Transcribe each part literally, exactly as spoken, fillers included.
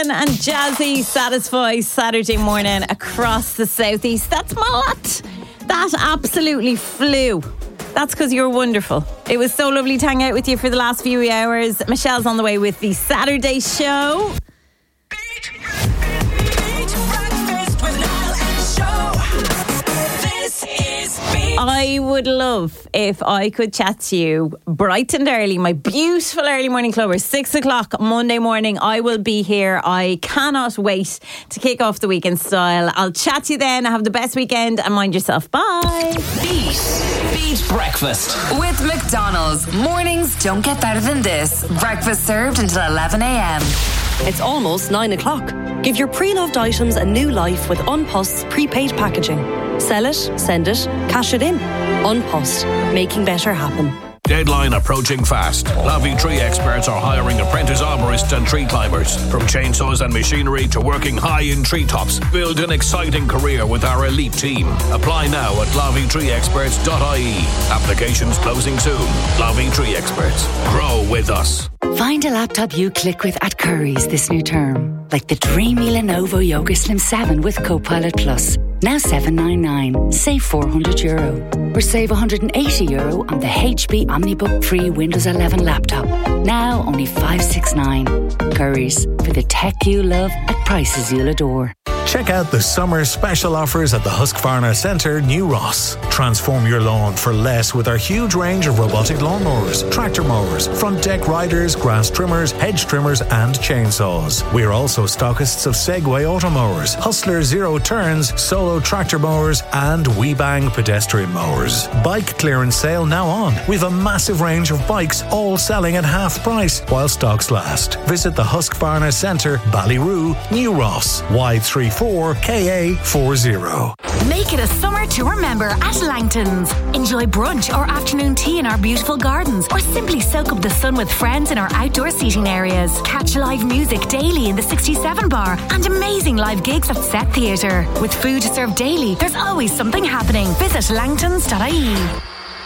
Sheeran and Jazzy satisfy Saturday morning across the southeast. That's Malott. That absolutely flew. That's because you're wonderful. It was so lovely to hang out with you for the last few hours. Michelle's on the way with the Saturday show. I would love if I could chat to you bright and early, my beautiful early morning clubbers. Six o'clock Monday morning, I will be here. I cannot wait to kick off the weekend style. I'll chat to you then. Have the best weekend and mind yourself. Bye. Beat. Beat breakfast. With McDonald's. Mornings don't get better than this. Breakfast served until eleven a.m. It's almost nine o'clock. Give your pre-loved items a new life with Unpost's prepaid packaging. Sell it, send it, cash it in. Unpost, making better happen. Deadline approaching fast. Lavi Tree experts are hiring apprentice arborists and tree climbers. From chainsaws and machinery to working high in treetops, build an exciting career with our elite team. Apply now at lavi tree experts dot I E. Applications closing soon. Lavi Tree Experts. Grow with us. Find a laptop you click with at Currys this new term. Like the dreamy Lenovo Yoga Slim seven with Copilot Plus. Now seven ninety-nine. Save four hundred euro. Or save one hundred eighty euro on the H P OmniBook Free Windows eleven laptop. Now only five sixty-nine. Currys, for the tech you love at prices you'll adore. Check out the summer special offers at the Husqvarna Centre, New Ross. Transform your lawn for less with our huge range of robotic lawnmowers, tractor mowers, front deck riders, grass trimmers, hedge trimmers and chainsaws. We are also stockists of Segway automowers, Hustler Zero Turns, Solo tractor mowers and WeBang pedestrian mowers. Bike clearance sale now on. We've a massive range of bikes all selling at half price while stocks last. Visit the Husqvarna Centre, Ballyroo, New Ross, Y three four K A forty. Make it a summer to remember at Langton's. Enjoy brunch or afternoon tea in our beautiful gardens, or simply soak up the sun with friends in our outdoor seating areas. Catch live music daily in the sixty-seven bar and amazing live gigs at Set Theatre. With food served daily, there's always something happening. Visit langtons dot I E.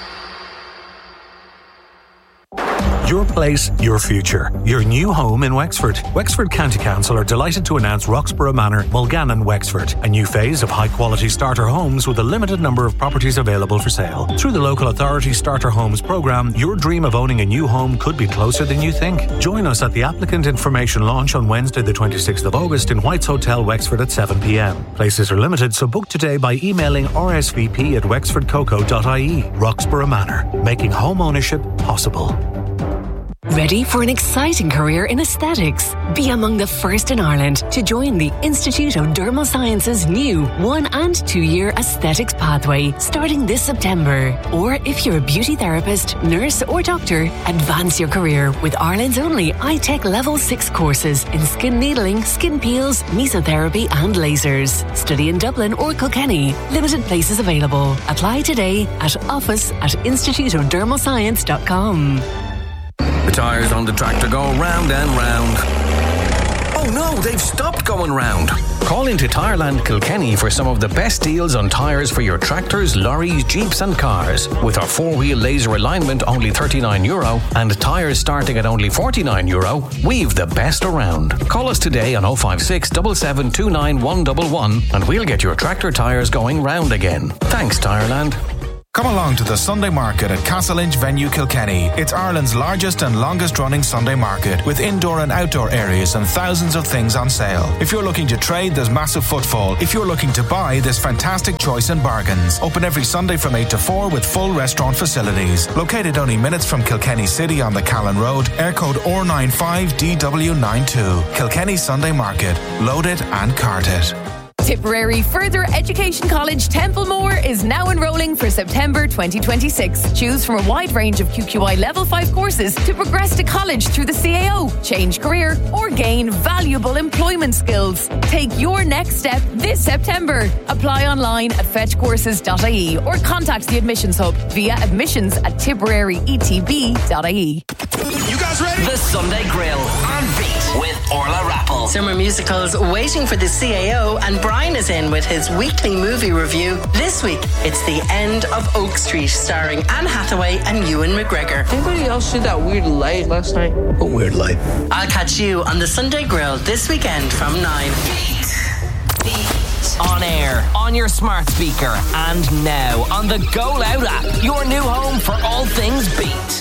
Your place, your future. Your new home in Wexford. Wexford County Council are delighted to announce Roxborough Manor, Mulgannon, Wexford. A new phase of high-quality starter homes with a limited number of properties available for sale. Through the local authority Starter Homes programme, your dream of owning a new home could be closer than you think. Join us at the applicant information launch on Wednesday the twenty-sixth of August in White's Hotel, Wexford at seven p.m. Places are limited, so book today by emailing r s v p at wexford coco dot I E. Roxborough Manor, making home ownership possible. Ready for an exciting career in aesthetics? Be among the first in Ireland to join the Institute of Dermal Sciences' new one and two year aesthetics pathway starting this September. Or if you're a beauty therapist, nurse or doctor, advance your career with Ireland's only I-Tech Level six courses in skin needling, skin peels, mesotherapy and lasers. Study in Dublin or Kilkenny. Limited places available. Apply today at office at institute of dermal science dot com. The tyres on the tractor go round and round. Oh no, they've stopped going round. Call into Tyreland Kilkenny for some of the best deals on tyres for your tractors, lorries, jeeps and cars. With our four-wheel laser alignment only thirty-nine euro and tyres starting at only forty-nine euro, we've the best around. Call us today on oh five six, seven seven two nine, one one one and we'll get your tractor tyres going round again. Thanks, Tyreland. Come along to the Sunday Market at Castleinch Venue Kilkenny. It's Ireland's largest and longest running Sunday market, with indoor and outdoor areas and thousands of things on sale. If you're looking to trade, there's massive footfall. If you're looking to buy, there's fantastic choice in bargains. Open every Sunday from eight to four with full restaurant facilities. Located only minutes from Kilkenny City on the Callan Road, air code O R nine five D W ninety-two. Kilkenny Sunday Market. Load it and cart it. Tipperary Further Education College Templemore is now enrolling for September twenty twenty-six. Choose from a wide range of Q Q I Level five courses to progress to college through the C A O, change career or gain valuable employment skills. Take your next step this September. Apply online at fetch courses dot I E or contact the Admissions Hub via admissions at tipperary e t b dot I E. You guys Cameras ready. The Sunday Grill on Beat with Orla Rappel. Summer musicals waiting for the C A O, and Brian is in with his weekly movie review. This week, it's The End of Oak Street, starring Anne Hathaway and Ewan McGregor. Anybody else see that weird light last night? What weird light? I'll catch you on the Sunday Grill this weekend from nine. Beat. Beat. On air, on your smart speaker, and now on the Go Loud app. Your new home for all things Beat.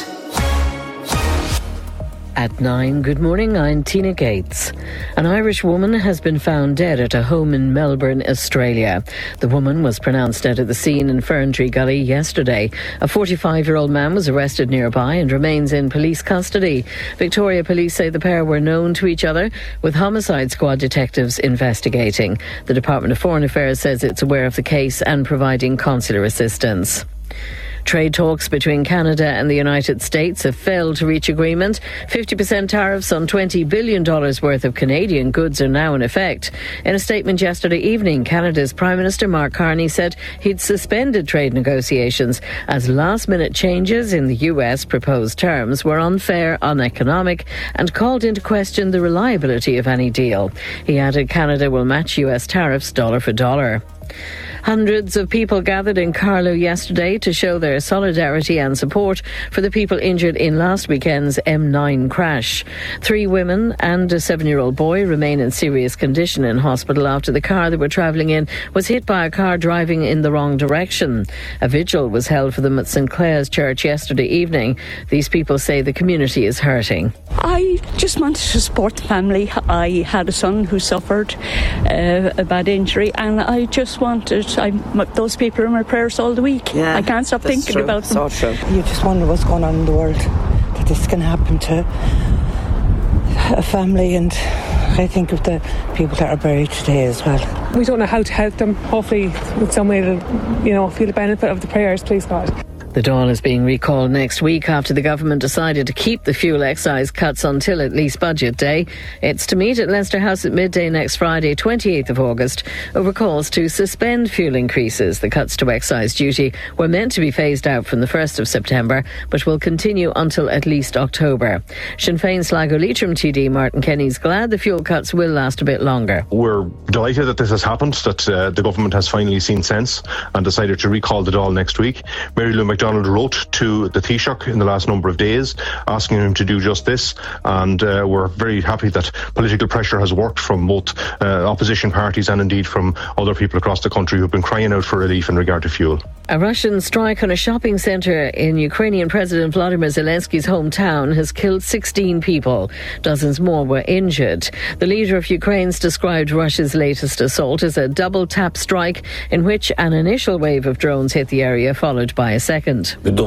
At nine, good morning, I'm Tina Gates. An Irish woman has been found dead at a home in Melbourne, Australia. The woman was pronounced dead at the scene in Ferntree Gully yesterday. A forty-five-year-old man was arrested nearby and remains in police custody. Victoria Police say the pair were known to each other, with homicide squad detectives investigating. The Department of Foreign Affairs says it's aware of the case and providing consular assistance. Trade talks between Canada and the United States have failed to reach agreement. fifty percent tariffs on twenty billion dollars worth of Canadian goods are now in effect. In a statement yesterday evening, Canada's Prime Minister Mark Carney said he'd suspended trade negotiations as last-minute changes in the U S proposed terms were unfair, uneconomic, and called into question the reliability of any deal. He added Canada will match U S tariffs dollar for dollar. Hundreds of people gathered in Carlow yesterday to show their solidarity and support for the people injured in last weekend's M nine crash. Three women and a seven-year-old boy remain in serious condition in hospital after the car they were travelling in was hit by a car driving in the wrong direction. A vigil was held for them at St Clair's Church yesterday evening. These people say the community is hurting. I just wanted to support the family. I had a son who suffered uh, a bad injury, and I just wanted I'm, those people are in my prayers all the week. Yeah, I can't stop thinking true. about them. So true. You just wonder what's going on in the world, that this can happen to a family, and I think of the people that are buried today as well. We don't know how to help them. Hopefully, in some way, they'll, you know, feel the benefit of the prayers, please God. The Dáil is being recalled next week after the government decided to keep the fuel excise cuts until at least budget day. It's to meet at Leicester House at midday next Friday, twenty-eighth of August, over calls to suspend fuel increases. The cuts to excise duty were meant to be phased out from the first of September, but will continue until at least October. Sinn Féin Sligo Leitrim T D Martin Kenny is glad the fuel cuts will last a bit longer. We're delighted that this has happened, that uh, the government has finally seen sense and decided to recall the Dáil next week. Mary Lou McDonald wrote to the Taoiseach in the last number of days asking him to do just this, and uh, we're very happy that political pressure has worked from both uh, opposition parties and indeed from other people across the country who've been crying out for relief in regard to fuel. A Russian strike on a shopping centre in Ukrainian President Vladimir Zelensky's hometown has killed sixteen people. Dozens more were injured. The leader of Ukraine's described Russia's latest assault as a double-tap strike in which an initial wave of drones hit the area, followed by a second.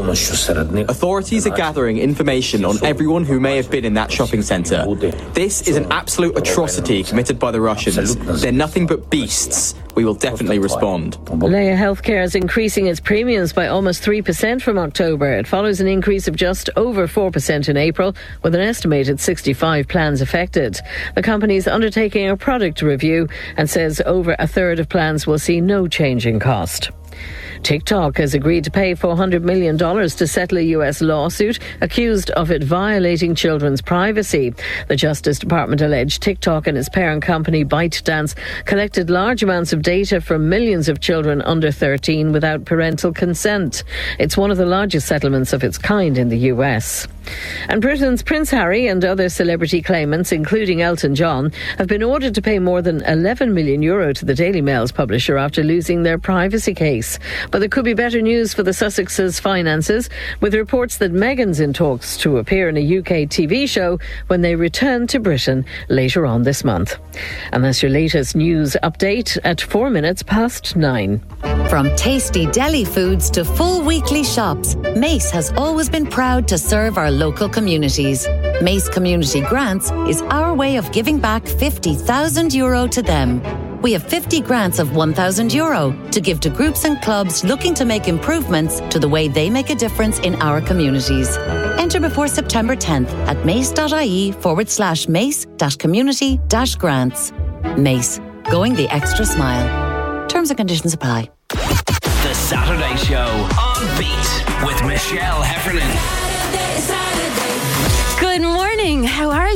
Authorities are gathering information on everyone who may have been in that shopping centre. This is an absolute atrocity committed by the Russians. They're nothing but beasts. We will definitely respond. Leia Healthcare is increasing its premiums by almost three percent from October. It follows an increase of just over four percent in April, with an estimated sixty-five plans affected. The company is undertaking a product review and says over a third of plans will see no change in cost. TikTok has agreed to pay four hundred million dollars to settle a U S lawsuit accused of it violating children's privacy. The Justice Department alleged TikTok and its parent company ByteDance collected large amounts of data from millions of children under thirteen without parental consent. It's one of the largest settlements of its kind in the U S. And Britain's Prince Harry and other celebrity claimants, including Elton John, have been ordered to pay more than eleven million euro to the Daily Mail's publisher after losing their privacy case. But there could be better news for the Sussex's finances, with reports that Meghan's in talks to appear in a U K T V show when they return to Britain later on this month. And that's your latest news update at four minutes past nine. From tasty deli foods to full weekly shops, Mace has always been proud to serve our local communities. Mace Community Grants is our way of giving back fifty thousand euro to them. We have fifty grants of one thousand euro to give to groups and clubs looking to make improvements to the way they make a difference in our communities. Enter before September tenth at mace.ie forward slash mace dash community dash grants. Mace, going the extra mile. Terms and conditions apply. The Saturday Show on Beat with Michelle Heffernan. Good morning.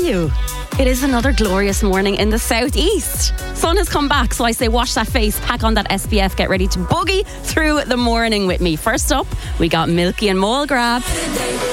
you, it is another glorious morning in the southeast. Sun has come back, so I say wash that face, pack on that S P F, get ready to boogie through the morning with me. First up, we got Milky and Mole Grab.